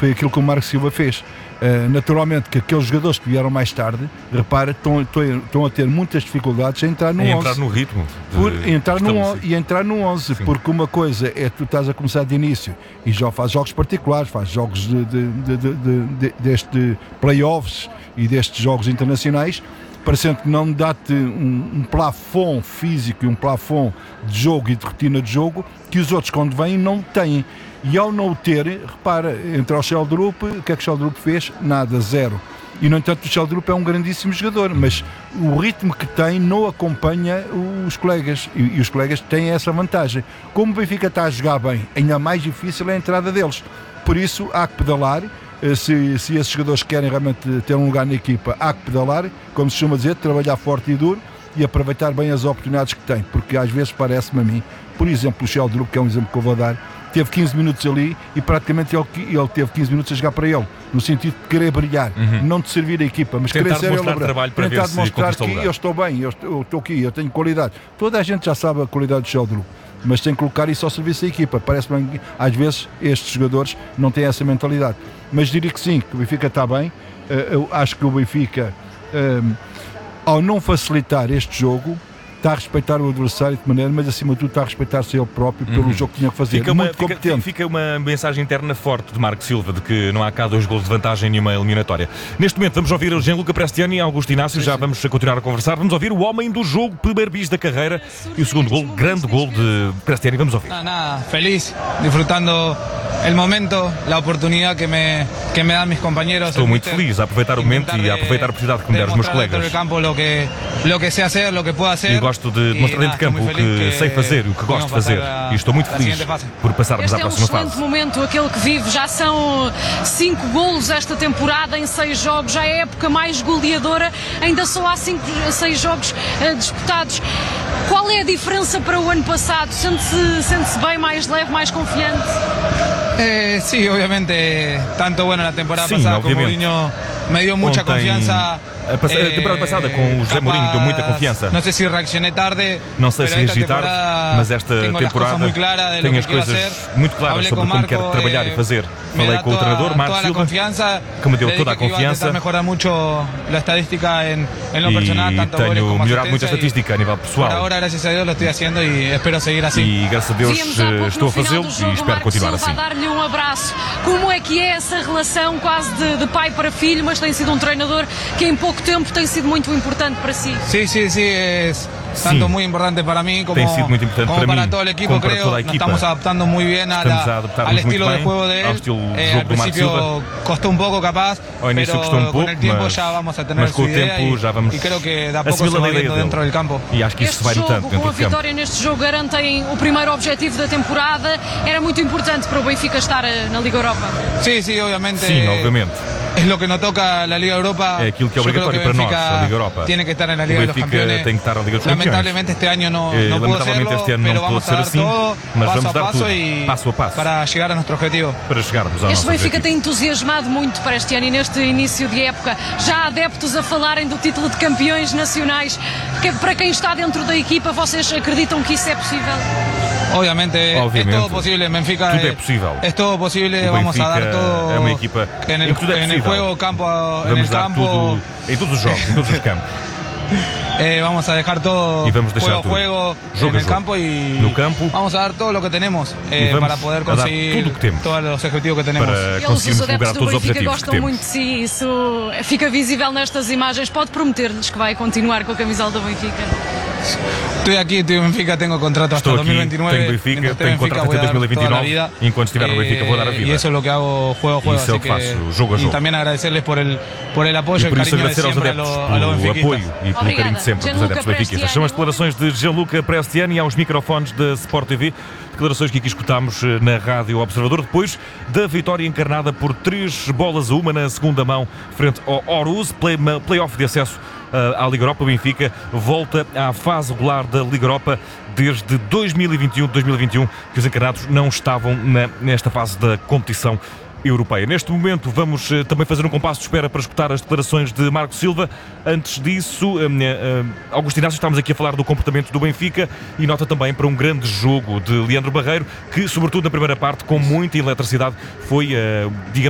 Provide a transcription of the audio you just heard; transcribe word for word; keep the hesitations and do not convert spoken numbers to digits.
foi aquilo que o Marco Silva fez. Uh, naturalmente que aqueles jogadores que vieram mais tarde, repara, estão, estão a ter muitas dificuldades em entrar no em onze. Entrar no ritmo. De... Por, entrar no, e entrar no onze, sim. Porque uma coisa é tu estás a começar de início e já faz jogos particulares, faz jogos de, de, de, de, de, de, deste playoffs e destes jogos internacionais, parecendo que não dá-te um, um plafond físico e um plafond de jogo e de rotina de jogo que os outros quando vêm não têm. E ao não o ter, repara, entre o Sheldrup, o que é que o Sheldrup fez? Nada, zero. E no entanto o Sheldrup é um grandíssimo jogador, mas o ritmo que tem não acompanha os colegas, e, e os colegas têm essa vantagem. Como o Benfica está a jogar bem, ainda mais difícil é a entrada deles. Por isso há que pedalar. Se, se esses jogadores querem realmente ter um lugar na equipa, há que pedalar, como se chama dizer, trabalhar forte e duro e aproveitar bem as oportunidades que tem, porque às vezes parece-me a mim, por exemplo, o Sheldrup, que é um exemplo que eu vou dar, teve quinze minutos ali e praticamente ele, ele teve quinze minutos a jogar para ele, no sentido de querer brilhar, uhum. Não de servir a equipa, mas tentar querer ser ele trabalho para tentar ver demonstrar se que eu estou bem, eu estou, eu estou aqui, eu tenho qualidade. Toda a gente já sabe a qualidade do Sheldrup, mas tem que colocar isso ao serviço da equipa. Parece-me que às vezes estes jogadores não têm essa mentalidade, mas diria que sim, que o Benfica está bem. Eu acho que o Benfica, ao não facilitar este jogo, está a respeitar o adversário de maneira, mas acima de tudo está a respeitar-se ele próprio pelo uhum. jogo que tinha que fazer. Fica uma, muito fica, competente. Fica uma mensagem interna forte de Marco Silva de que não há cá dois golos de vantagem em nenhuma eliminatória. Neste momento vamos ouvir o Gianluca Prestiani e Augusto Inácio, sim, já sim. Vamos continuar a conversar. Vamos ouvir o homem do jogo, primeiro bis da carreira e o segundo gol, grande gol de Prestiani. Vamos ouvir. Nada, nada, feliz, disfrutando el momento, la oportunidad que me, que me dan mis compañeros. Estou muito feliz a aproveitar o momento e a aproveitar a oportunidade que me deram os meus colegas. Campo, lo que, lo que sé hacer, lo que puedo hacer. E gosto de demonstrar dentro de campo o que, que sei fazer, o que gosto de fazer. E estou muito feliz por passarmos à próxima fase. Este é um excelente momento, aquele que vive. Já são cinco golos esta temporada em seis jogos. Já é a época mais goleadora. Ainda só há cinco, seis jogos uh, disputados. Qual é a diferença para o ano passado? Sente-se sente-se bem, mais leve, mais confiante? Eh, sí, obviamente, tanto bueno la temporada Sim, pasada obviamente. como Mourinho me dio mucha Ontem, confianza. A, pass- a temporada passada com o José Mourinho deu muita confiança. Não sei se reaccionei tarde. Não sei se reagi tarde, mas esta temporada tenho as coisas muito claras sobre como quero trabalhar e fazer. Falei com o treinador, Marco Silva, que me deu toda a confiança. E tenho melhorado muito a estatística a nível pessoal. Agora, graças a Deus, lo estoy haciendo e espero seguir assim. E graças a Deus estou a fazê-lo e espero continuar assim. Dar-lhe um abraço. Como é que é essa relação quase de, de pai para filho, mas tem sido um treinador que em pouco tempo tem sido muito importante para si? Sí, sí, sí, es tanto muy importante para mí como, tem sido muito importante como para, para mim, todo el equipo, como para creo. toda a Nos equipa. estamos adaptando muy bien a la, al estilo de juego de él. Eh, al principio costó un poco capaz, pero um con el tiempo mas, ya vamos a tener mas su idea tempo, y, já vamos y creo que de a poco se va viendo dentro del campo. E acho que isso se vai notando dentro com a do campo. vitória neste jogo garantem o primeiro objetivo da temporada. Era muito importante para o Benfica estar na Liga Europa. Sí, sí, obviamente. Sim, obviamente. Es lo que nos toca la Liga Europa. É aquilo que é obrigatório para nós, a Liga Europa. Tiene que estar en la Liga o de los Campeones. Tem que estar na Liga dos Campeões. Lamentablemente este año no, eh, no pudo lamentavelmente este ano não pode ser assim, mas vamos dar tudo, passo a passo, para chegar a nosso objetivo. Para chegarmos ao Este nosso Benfica objetivo. tem entusiasmado muito para este ano e neste início de época. Já há adeptos a falarem do título de campeões nacionais. Que, para quem está dentro da equipa, vocês acreditam que isso é possível? Obviamente, Obviamente, es todo posible. Benfica tudo é es, possível. es todo posible. O Vamos a dar todo é uma equipa en el, em que tudo é en el juego, campo, vamos en el dar campo. Tudo, em todos os jogos, em todos os campos. Eh, vamos a dejar todo y vamos a dejar juego a juego jogo en a el jogo. campo y no campo, vamos a dar todo lo que tenemos eh, para poder conseguir tudo que temos, todos los objetivos que tenemos. Para conseguirmos lograr todos os objetivos que gostam temos. muito de si, isso fica visível nestas imagens. Pode prometer-lhes que vai continuar com a camisola do Benfica? Estou aqui, estou em Benfica, tenho contrato Estou hasta aqui, dois mil e vinte e nove. tenho Benfica, tenho contrato até dois mil e vinte e nove. Enquanto estiver no Benfica vou dar a vida. E isso é o que hago, juego a juego. Isso é o que faço, jogo a jogo. E também agradecer-lhes por el, por el apoio e por e isso carinho de agradecer aos sempre a adeptos lo, a lo pelo apoio e pelo Obrigada. carinho de sempre dos adeptos benfiquistas. São as declarações de Gianluca Prestiani aos microfones da Sport T V. Declarações que aqui escutámos na Rádio Observador, depois da vitória encarnada por três bolas a uma na segunda mão frente ao Oruz, play, play-off de acesso à Liga Europa. O Benfica volta à fase regular da Liga Europa desde dois mil e vinte e um, dois mil e vinte e um, que os encarnados não estavam na, nesta fase da competição europeia. Neste momento vamos uh, também fazer um compasso de espera para escutar as declarações de Marco Silva. Antes disso, uh, uh, Augusto Inácio, estamos aqui a falar do comportamento do Benfica e nota também para um grande jogo de Leandro Barreiro, que sobretudo na primeira parte, com muita eletricidade, foi, uh, digamos,